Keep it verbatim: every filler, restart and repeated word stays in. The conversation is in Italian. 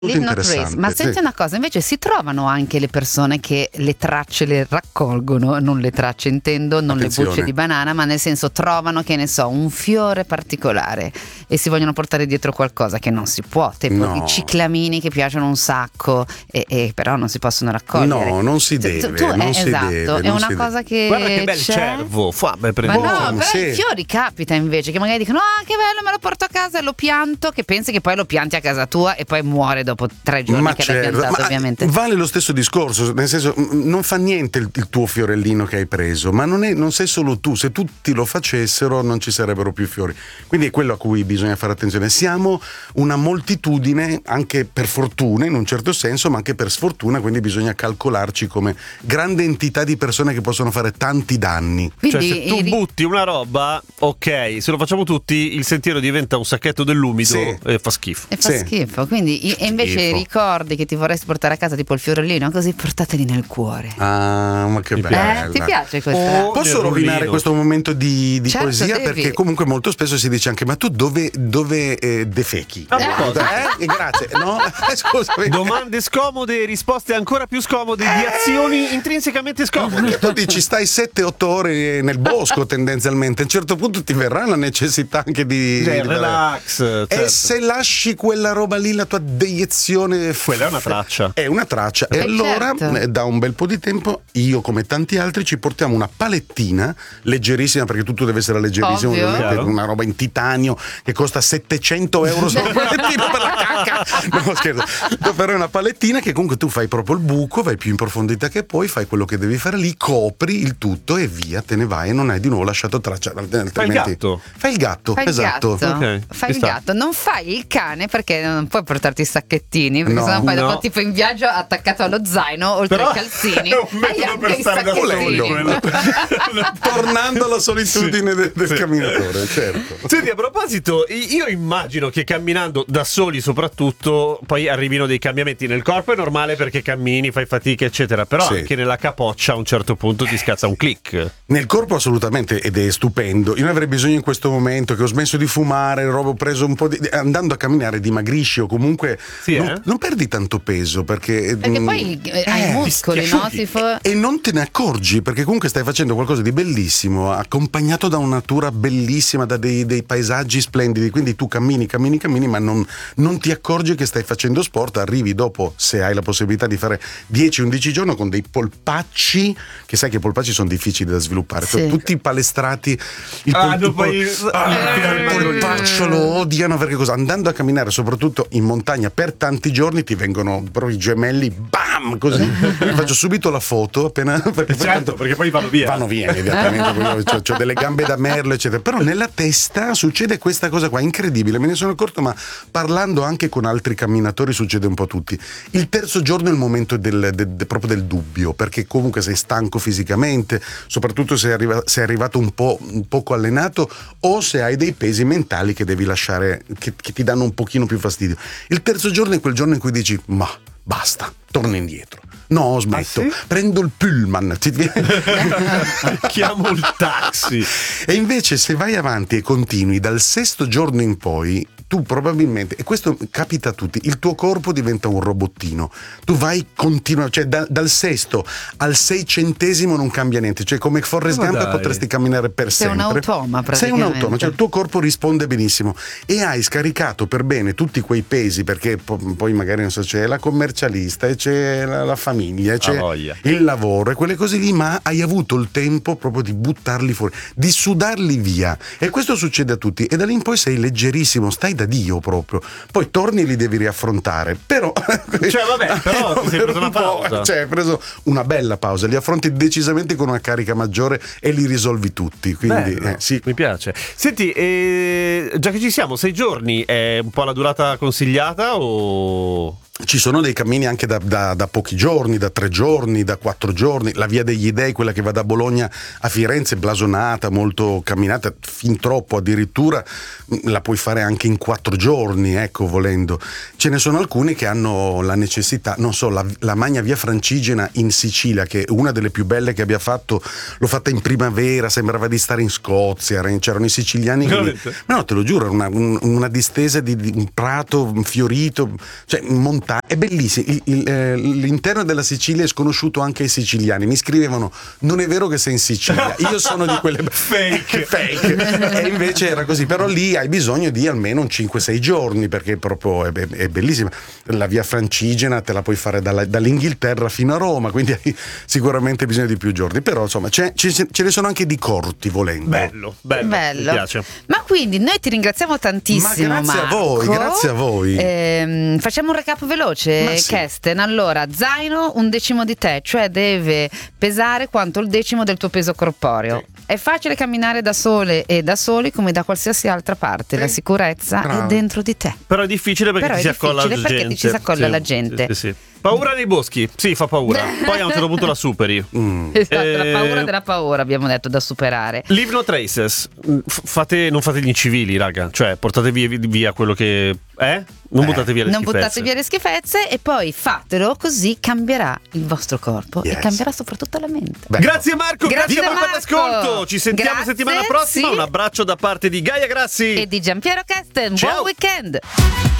interessante. Ma senti sì. una cosa, invece si trovano anche le persone che le tracce le raccolgono, non le tracce intendo, non Attenzione. le bucce di banana, ma nel senso trovano, che ne so, un fiore particolare e si vogliono portare dietro qualcosa che non si può, tipo No. i ciclamini che piacciono un sacco e, e però non si possono raccogliere. No, non si Tu- deve, tu, tu- non eh, si esatto, deve, è non una si cosa che Guarda che bel c'è. cervo. Fa, beh, Ma no, prego. però sì. i fiori capita invece che magari dicono ah che bello, me lo porto a casa e lo pianto, che pensi che poi lo pianti a casa tua e poi muore dopo tre giorni Ma che l'hai certo, piantato, ma ovviamente. vale lo stesso discorso, nel senso m- non fa niente il, il tuo fiorellino che hai preso, ma non, è, non sei solo tu, se tutti lo facessero non ci sarebbero più fiori, quindi è quello a cui bisogna fare attenzione. Siamo una moltitudine, anche per fortuna in un certo senso, ma anche per sfortuna, quindi bisogna calcolarci come grande entità di persone che possono fare tanti danni. Cioè, Quindi se tu i ri- butti una roba, ok, se lo facciamo tutti, il sentiero diventa un sacchetto dell'umido Sì. e fa schifo. e fa Sì. schifo, quindi i- e invece Schifo. ricordi che ti vorresti portare a casa tipo il fiorellino, così portateli nel cuore. Ah, ma che Mi bella. Eh, ti piace questa? Oh, Posso nel rovinare rullino. questo momento di, di Certo, poesia? devi. Perché comunque molto spesso si dice anche ma tu dove, dove eh, defechi? Ah, cosa? Eh? Grazie, no? Eh, Scusami. Domande scomode e risposte ancora più scomode di azioni intrinsecamente scomode. Tu dici stai sette otto ore nel bosco tendenzialmente, a un certo punto ti verrà la necessità anche di... Cioè, di- relax, certo. E se lasci quella roba lì, la tua deiezione... Quella è una traccia. È una traccia. E Eh, allora, certo. eh, da un bel po' di tempo, io come tanti altri ci portiamo una palettina leggerissima, perché tutto deve essere leggerissimo, Ovvio. ovviamente, Chiaro. una roba in titanio che costa settecento euro solo il palettino per la cacca. No, scherzo. Però è una palettina che comunque tu fai proprio il buco, vai più in profondità che puoi, fai quello che devi fare lì, copri il tutto e via, te ne vai e non hai di nuovo lasciato traccia. Altrimenti... Fai il gatto. Fai il gatto, Fai il esatto. gatto, Ok, fai ci il sta. gatto, non fai il cane perché non puoi portarti i sacchettini, perché No, sennò poi no. dopo tipo in viaggio attaccato allo zaino oltre Però ai calzini è un metodo hai anche per i stare da sacchettini. solo, quello. Tornando alla solitudine Sì. de- del Sì. camminatore, certo. Senti, a proposito, io immagino che camminando da soli soprattutto poi arrivino dei cambiamenti nel corpo. È normale perché cammini, fai fatica eccetera, però Sì. anche nella capoccia a un certo punto ti scazza un click. Nel corpo assolutamente, ed è stupendo. Io ne avrei bisogno in questo momento che ho smesso di fumare, roba, ho preso un po' di... andando a camminare dimagrisci o comunque Sì, non, eh? non perdi tanto peso perché... Perché mm, poi eh, hai i eh, muscoli, ti no? asciughi. Si fa- E non te ne accorgi perché comunque stai facendo qualcosa di bellissimo, accompagnato da una natura bellissima, da dei, dei paesaggi splendidi, quindi tu cammini, cammini, cammini, ma non, non ti accorgi che stai facendo sport, arrivi dopo, se hai la possibilità di fare dieci undici giorni con dei polpacci, che sai che i polpacci sono difficili da sviluppare, Sì. tutti palestrati, il, Ah, pol- dopo il, il- pol- ah, Eh, il polpaccio lo odiano perché cosa? Andando a camminare soprattutto in montagna per tanti giorni ti vengono proprio i gemelli, bam, così. Io faccio subito la foto appena... Perché poi tanto- perché poi vanno via. vanno via immediatamente, ho delle gambe da merlo eccetera, però nella testa succede questa cosa qua incredibile, me ne sono accorto, ma parlando anche con altri camminatori succede un po' a tutti. Il terzo giorno è il momento del, del- del- proprio del dubbio, perché comunque sei stanco fisicamente, soprattutto se arriva, sei arrivato un po' un poco allenato o se hai dei pesi mentali che devi lasciare, che, che ti danno un pochino più fastidio. Il terzo giorno è quel giorno in cui dici ma basta, torno indietro. No, smetto, Ah, sì? prendo il pullman. Ti- Chiamo il taxi. E invece se vai avanti e continui dal sesto giorno in poi, tu probabilmente, e questo capita a tutti, il tuo corpo diventa un robottino. Tu vai continua, cioè da- dal sesto al seicentesimo non cambia niente, cioè come Forrest Ma Gump dai. potresti camminare per Sei un sempre. automa, Sei un praticamente. automa, cioè il tuo corpo risponde benissimo e hai scaricato per bene tutti quei pesi, perché po- poi magari non so, c'è la commercialista e c'è la, la famiglia, e c'è voglia. il lavoro e quelle cose lì, ma hai avuto il tempo proprio di buttarli fuori, di sudarli via, e questo succede a tutti e da lì in poi sei leggerissimo, stai da Dio proprio, poi torni e li devi riaffrontare, però Cioè, vabbè, però ti sei per preso una un po', pausa. cioè hai preso una bella pausa, li affronti decisamente con una carica maggiore e li risolvi tutti, quindi Bello, eh, sì. mi piace. Senti, eh, già che ci siamo, sei giorni è un po' la durata consigliata o... ci sono dei cammini anche da, da, da pochi giorni, da tre giorni, da quattro giorni. La via degli Dei, quella che va da Bologna a Firenze, blasonata, molto camminata, fin troppo addirittura, la puoi fare anche in quattro giorni, ecco, volendo. Ce ne sono alcuni che hanno la necessità, non so, la, la Magna Via Francigena in Sicilia, che è una delle più belle che abbia fatto, l'ho fatta in primavera, sembrava di stare in Scozia, c'erano i siciliani che mi, no, te lo giuro, una, una distesa di, di un prato fiorito, cioè montagna, è bellissimo. Il, il, eh, l'interno della Sicilia è sconosciuto anche ai siciliani, mi scrivevano: non è vero che sei in Sicilia, io sono di quelle fake fake, e invece era così. Però lì hai bisogno di almeno un cinque sei giorni, perché proprio è, è bellissima. La Via Francigena te la puoi fare dalla, dall'Inghilterra fino a Roma, quindi hai sicuramente bisogno di più giorni. Però insomma c'è, ce, ce ne sono anche di corti, volendo. Bello, bello, bello. Mi piace. Ma quindi noi ti ringraziamo tantissimo. Ma grazie Marco. a voi, grazie a voi. Ehm, facciamo un recap veloce, sì. Kesten. Allora, zaino un decimo di te, cioè deve pesare quanto il decimo del tuo peso corporeo. Sì. È facile camminare da sole e da soli come da qualsiasi altra parte. Sì. La sicurezza Bravo. è dentro di te. Però è difficile perché Però ti è si accolla la difficile gente. perché ti ci si accolla Sì, la gente. Sì, sì, sì. Paura nei boschi, sì, fa paura. Poi a un certo punto la superi. Mm. Esatto, Eh, la paura della paura, abbiamo detto, da superare. Leave no traces. F- fate, non fate gli incivili, raga. Cioè, portate via, via quello che. Eh? Non Eh. buttate via le Non schifezze. buttate via le schifezze e poi fatelo, così cambierà il vostro corpo Yes. e cambierà soprattutto la mente. Beh, Grazie Marco, grazie, Grazie, per Marco. l'ascolto. Ci sentiamo Grazie, settimana prossima. sì. Un abbraccio da parte di Gaia Grassi. E di Giampiero Kesten, Ciao. buon weekend!